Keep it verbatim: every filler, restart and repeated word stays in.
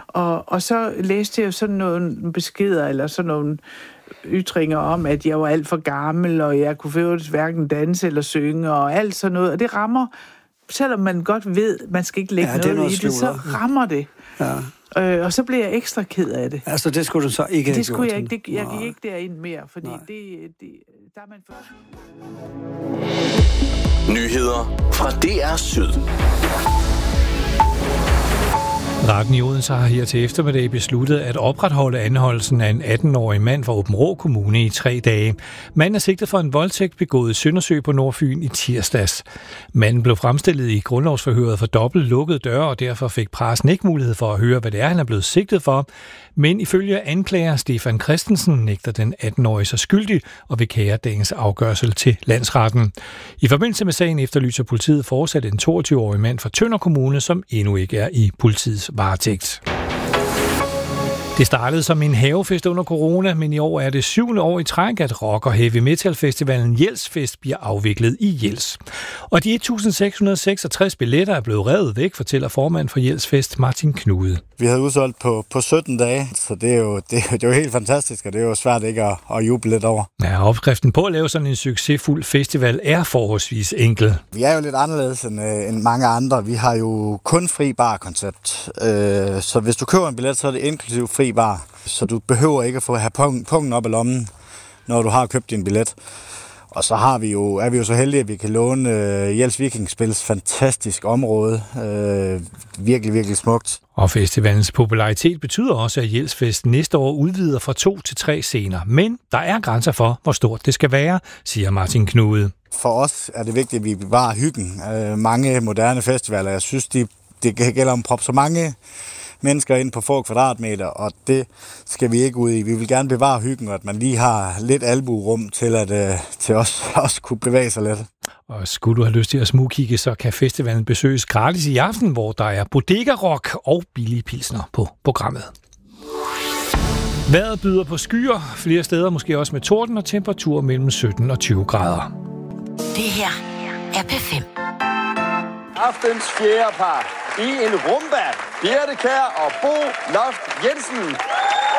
Og, og så læste jeg jo sådan nogle beskeder, eller sådan nogle ytringer om, at jeg var alt for gammel, og jeg kunne faktisk hverken danse eller synge, og alt sådan noget. Og det rammer, selvom man godt ved, man skal ikke lægge ja, noget, noget i det, så rammer det. Ja. Øh, og så blev jeg ekstra ked af det. Altså, det skulle du så ikke have Det skulle gjort. jeg ikke. Det, jeg gik ikke derind mere, fordi det, det, der er man for... Nyheder fra D R Syd. Retten i Odense har her til eftermiddag besluttet at opretholde anholdelsen af en atten-årig mand fra Aabenraa Kommune i tre dage. Manden er sigtet for en voldtægt begået i Søndersø på Nordfyn i tirsdags. Manden blev fremstillet i grundlovsforhøret for dobbelt lukkede døre, og derfor fik pressen ikke mulighed for at høre, hvad det er, han er blevet sigtet for. Men ifølge anklager Stefan Christensen nægter den atten-årige sig skyldig og vil kære dagens afgørelse til landsretten. I forbindelse med sagen efterlyser politiet fortsat en toogtyve-årig mand fra Tønder Kommune, som endnu ikke er i politiets varetægt. Det startede som en havefest under corona, men i år er det syvende år i træk, at rock- og heavy metal festivalen Jelsfest bliver afviklet i Jels. Og de et tusind seks hundrede seksogtres billetter er blevet revet væk, fortæller formand for Jelsfest Martin Knude. Vi havde udsolgt på, på sytten dage, så det er, jo, det, det er jo helt fantastisk, og det er jo svært ikke at, at juble lidt over. Ja, opskriften på at lave sådan en succesfuld festival er forholdsvis enkel. Vi er jo lidt anderledes end, øh, end mange andre. Vi har jo kun fri bar-koncept. Øh, så hvis du køber en billet, så er det inklusiv fri bar. Så du behøver ikke at få have pungen op i lommen, når du har købt din billet. Og så har vi jo, er vi jo så heldige, at vi kan låne øh, Jels Vikingspils fantastisk område. Øh, virkelig, virkelig smukt. Og festivalens popularitet betyder også, at Jelsfest næste år udvider fra to til tre scener. Men der er grænser for, hvor stort det skal være, siger Martin Knude. For os er det vigtigt, at vi bevarer hyggen. Øh, mange moderne festivaler, jeg synes, de, det gælder om at proppe så mange mennesker ind på få kvadratmeter, og det skal vi ikke ud i. Vi vil gerne bevare hyggen, og at man lige har lidt albuerum til at uh, til os også kunne bevæge sig lidt. Og skulle du have lyst til at smugkigge, så kan festivalen besøges gratis i aften, hvor der er bodega-rock og billige pilsner på programmet. Vejret byder på skyer, flere steder måske også med torden og temperatur mellem sytten og tyve grader. Det her er P fem. Aftens fjerde par i en rumba. Birte Kjær og Bo Loft Jensen.